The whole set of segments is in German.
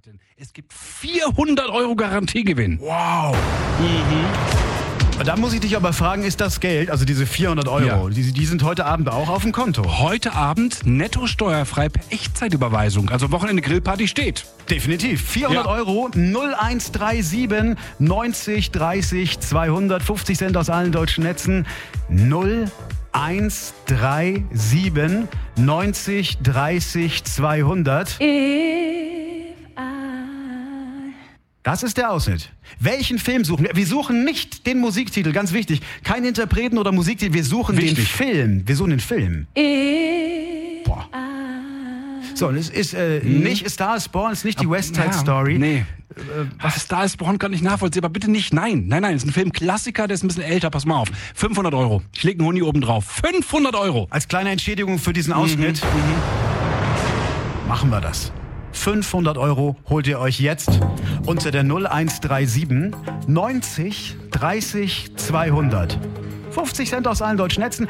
Es gibt 400 Euro Garantiegewinn. Wow. Da muss ich dich aber fragen, ist das Geld, also diese 400 Euro, Ja. die sind heute Abend auch auf dem Konto? Heute Abend netto steuerfrei per Echtzeitüberweisung. Also Wochenende Grillparty steht. Definitiv. 400 Ja. Euro, 0137 90 30 250 Cent aus allen deutschen Netzen. 0137 90 30 200. Das ist der Ausschnitt. Welchen Film suchen wir? Wir suchen nicht den Musiktitel, ganz wichtig. Kein Interpreten oder Musiktitel, wir suchen den Wichtig. Film. Wir suchen den Film. Boah. So, und es ist nicht A Star is Born, es ist nicht die West Side Story. Nee. Was ist da ist, Born kann ich nachvollziehen, aber bitte nicht. Nein, es ist ein Filmklassiker, der ist ein bisschen älter. Pass mal auf. 500 Euro. Ich lege einen Huni oben drauf. 500 Euro. Als kleine Entschädigung für diesen Ausschnitt machen wir das. 500 Euro holt ihr euch jetzt unter der 0137 90 30 200. 50 Cent aus allen deutschen Netzen.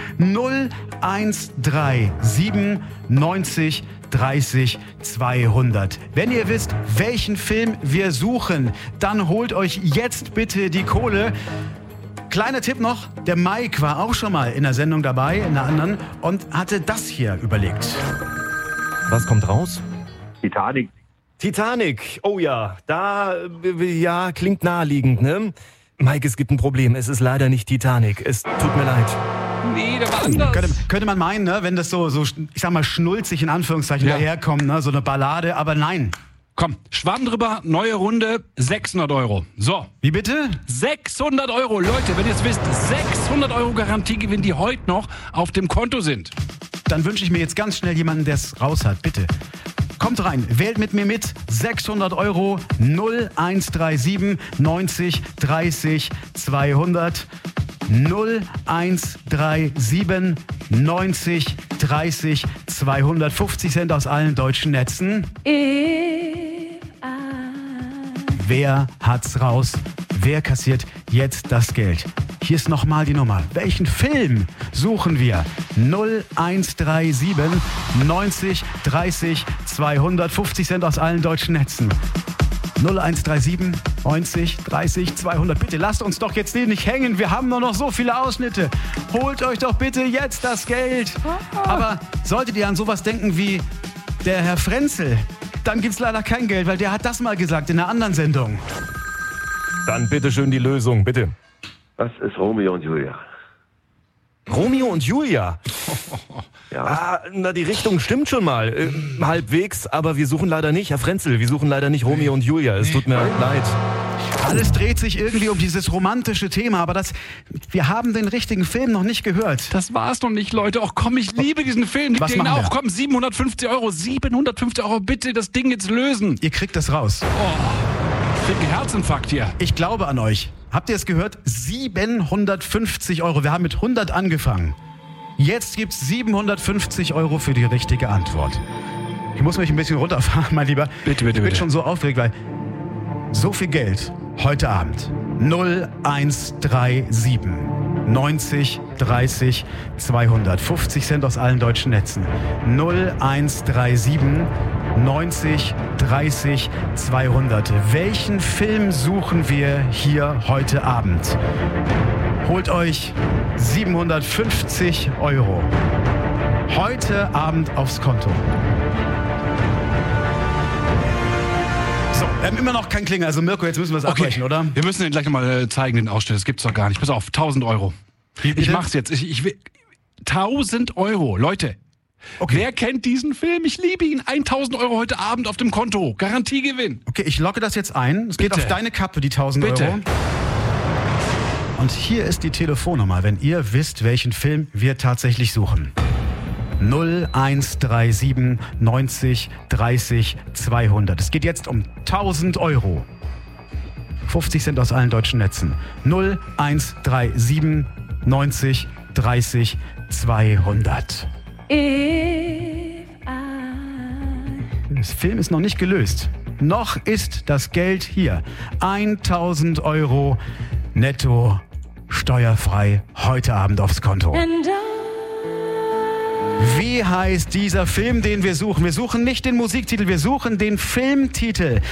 0137 90 30 200. Wenn ihr wisst, welchen Film wir suchen, dann holt euch jetzt bitte die Kohle. Kleiner Tipp noch, der Mike war auch schon mal in der Sendung dabei, in einer anderen, und hatte das hier überlegt. Was kommt raus? Titanic. Titanic. Oh ja, ja, klingt naheliegend, ne? Mike, es gibt ein Problem. Es ist leider nicht Titanic. Es tut mir leid. Nee, der war anders. Könnte man meinen, ne, wenn das so, ich sag mal, schnulzig in Anführungszeichen Ja. daherkommt, ne, so eine Ballade, aber nein. Komm, Schwamm drüber, neue Runde, 600 Euro. So, Wie bitte? 600 Euro. Leute, wenn ihr es wisst, 600 Euro Garantiegewinn, die heute noch auf dem Konto sind. Dann wünsche ich mir jetzt ganz schnell jemanden, der es raus hat, bitte. Kommt rein, wählt mit mir mit. 600 Euro 0137 90 30 200. 0137 90 30 250 Cent aus allen deutschen Netzen. Wer hat's raus? Wer kassiert jetzt das Geld? Hier ist nochmal die Nummer. Welchen Film suchen wir? 0137 90 30 250 Cent aus allen deutschen Netzen. 0137 90 30 200. Bitte lasst uns doch jetzt nicht hängen. Wir haben nur noch so viele Ausschnitte. Holt euch doch bitte jetzt das Geld. Aber solltet ihr an sowas denken wie der Herr Frenzel, dann gibt's leider kein Geld, weil der hat das mal gesagt in einer anderen Sendung. Dann bitteschön die Lösung, bitte. Das ist Romeo und Julia. Romeo und Julia. Ja. Na, die Richtung stimmt schon mal. Halbwegs, aber wir suchen leider nicht, Herr Frenzel, wir suchen leider nicht Romeo und Julia. Es tut mir leid. Alles dreht sich irgendwie um dieses romantische Thema, aber wir haben den richtigen Film noch nicht gehört. Das war's noch nicht, Leute. Ach komm, ich liebe diesen Film. Was Den machen wir? auch. Komm, 750 Euro. 750 Euro, bitte das Ding jetzt lösen. Ihr kriegt das raus. Ich krieg einen Herzinfarkt hier. Ich glaube an euch. Habt ihr es gehört? 750 Euro. Wir haben mit 100 angefangen. Jetzt gibt's 750 Euro für die richtige Antwort. Ich muss mich ein bisschen runterfahren, mein Lieber. Bitte, bitte, Ich bin bitte. schon so aufgeregt, weil so viel Geld heute Abend. 0137 90 30 200. 50 Cent aus allen deutschen Netzen. 0137 90 30 200. Welchen Film suchen wir hier heute Abend? Holt euch 750 Euro heute Abend aufs Konto. So, wir haben immer noch kein Klingel. Also Mirko, jetzt müssen wir es abbrechen, oder? Wir müssen den gleich nochmal zeigen, den Ausschnitt. Das gibt's doch gar nicht. Pass auf, 1000 Euro. Wie bitte? Ich mach's jetzt. Ich will 1000 Euro. Leute, Okay. wer kennt diesen Film? Ich liebe ihn. 1000 Euro heute Abend auf dem Konto. Garantiegewinn. Okay, ich logge das jetzt ein. Es geht Bitte. auf deine Kappe, die 1000 Bitte. Euro. Und hier ist die Telefonnummer, wenn ihr wisst, welchen Film wir tatsächlich suchen. 0137 90 30 200. Es geht jetzt um 1000 Euro. 50 Cent aus allen deutschen Netzen. 0137 90 30 200. Das Film ist noch nicht gelöst. Noch ist das Geld hier. 1000 Euro netto steuerfrei heute Abend aufs Konto. Wie heißt dieser Film, den wir suchen? Wir suchen nicht den Musiktitel, wir suchen den Filmtitel.